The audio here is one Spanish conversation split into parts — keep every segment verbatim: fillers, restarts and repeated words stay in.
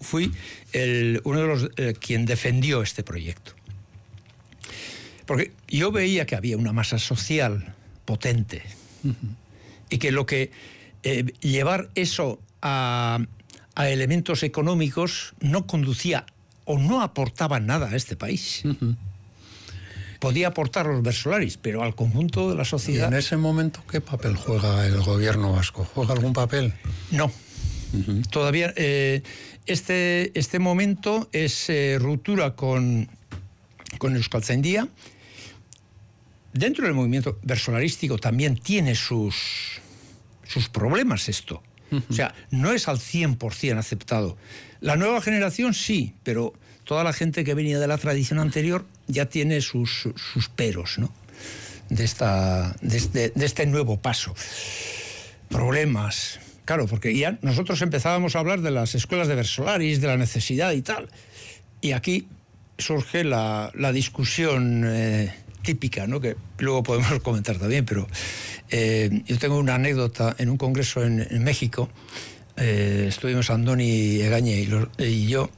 fui el, uno de los eh, quien defendió este proyecto. Porque yo veía que había una masa social potente uh-huh. y que lo que eh, llevar eso a, a elementos económicos no conducía o no aportaba nada a este país. Uh-huh. Podía aportar los versolaris, pero al conjunto de la sociedad... ¿Y en ese momento qué papel juega el gobierno vasco? ¿Juega algún papel? No. Uh-huh. Todavía... Eh, este, este momento es eh, ruptura con, con Euskaltzaindia. Dentro del movimiento versolarístico también tiene sus, sus problemas esto. Uh-huh. O sea, no es al cien por ciento aceptado. La nueva generación sí, pero toda la gente que venía de la tradición anterior ya tiene sus, sus peros, ¿no? De, esta, de, este, de este nuevo paso. Problemas. Claro, porque ya nosotros empezábamos a hablar de las escuelas de versolaris, de la necesidad y tal. Y aquí surge la, la discusión eh, típica, ¿no? Que luego podemos comentar también, pero eh, yo tengo una anécdota en un congreso en, en México. Eh, estuvimos Andoni Egaña y, los, y yo,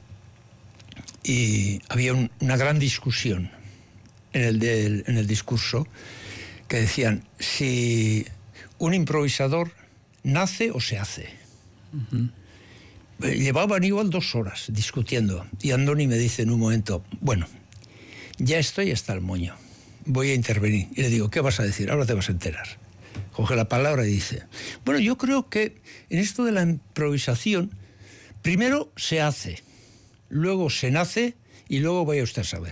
y había un, una gran discusión en el, del, en el discurso que decían si un improvisador nace o se hace. Uh-huh. Llevaban igual dos horas discutiendo y Andoni me dice en un momento, bueno, ya estoy hasta el moño, voy a intervenir. Y le digo, ¿qué vas a decir? Ahora te vas a enterar. Coge la palabra y dice, bueno, yo creo que en esto de la improvisación, primero se hace, luego se nace y luego vaya usted a saber.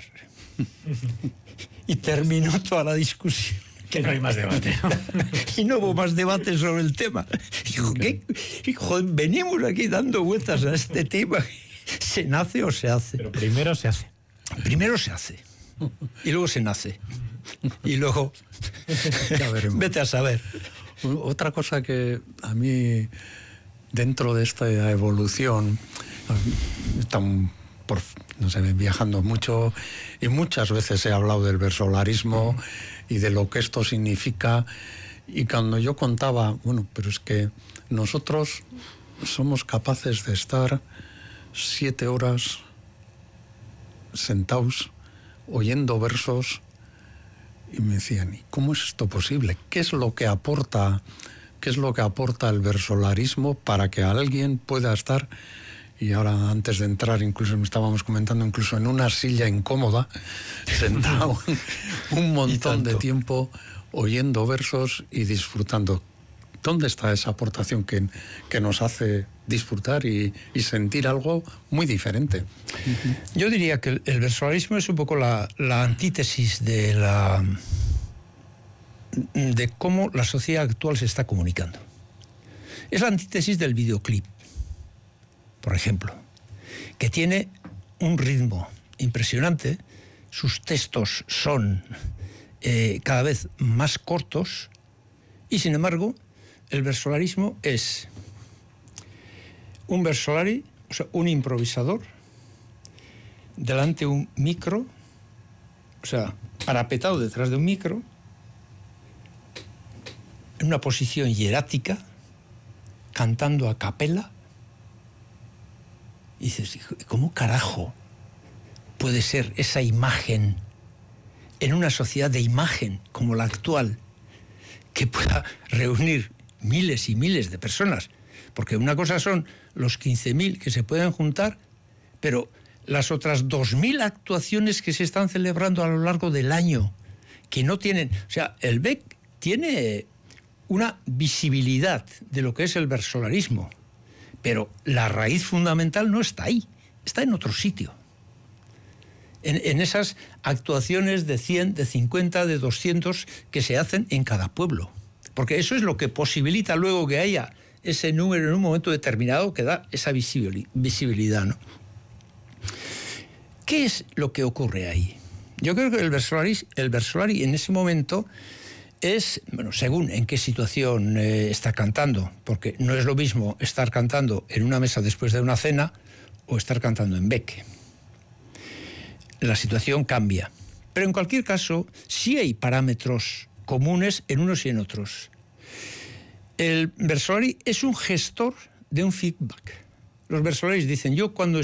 Y terminó toda la discusión. Que no hay más debate, ¿no? Y no hubo más debate sobre el tema. Dijo, ¿qué? Hijo, venimos aquí dando vueltas a este tema. ¿Se nace o se hace? Pero primero se hace. Primero se hace. Y luego se nace. Y luego... vete a saber. Otra cosa que a mí, dentro de esta evolución, están por, no sé, viajando mucho y muchas veces he hablado del versolarismo uh-huh. y de lo que esto significa. Y cuando yo contaba, bueno, pero es que nosotros somos capaces de estar siete horas sentados oyendo versos, y me decían, ¿y cómo es esto posible? ¿Qué es lo que aporta, qué es lo que aporta el versolarismo para que alguien pueda estar? Y ahora, antes de entrar, incluso me estábamos comentando, incluso en una silla incómoda, sentado un montón de tiempo oyendo versos y disfrutando. ¿Dónde está esa aportación que, que nos hace disfrutar y, y sentir algo muy diferente? Yo diría que el, el versolarismo es un poco la, la antítesis de la de cómo la sociedad actual se está comunicando. Es la antítesis del videoclip, por ejemplo, que tiene un ritmo impresionante, sus textos son eh, cada vez más cortos y, sin embargo, el versolarismo es un versolari, o sea, un improvisador, delante de un micro, o sea, parapetado detrás de un micro, en una posición hierática, cantando a capela. Y dices, ¿cómo carajo puede ser esa imagen en una sociedad de imagen como la actual que pueda reunir miles y miles de personas? Porque una cosa son los quince mil que se pueden juntar, pero las otras dos mil actuaciones que se están celebrando a lo largo del año, que no tienen... O sea, el B E C tiene una visibilidad de lo que es el versolarismo, pero la raíz fundamental no está ahí, está en otro sitio. En, en esas actuaciones de cien, de cincuenta, de doscientos que se hacen en cada pueblo. Porque eso es lo que posibilita luego que haya ese número en un momento determinado que da esa visibilidad, ¿no? ¿Qué es lo que ocurre ahí? Yo creo que el versolari, el versolari en ese momento es, bueno, según en qué situación eh, está cantando, porque no es lo mismo estar cantando en una mesa después de una cena o estar cantando en Bec. La situación cambia. Pero en cualquier caso, sí hay parámetros comunes en unos y en otros. El versolari es un gestor de un feedback. Los versolaris dicen, yo cuando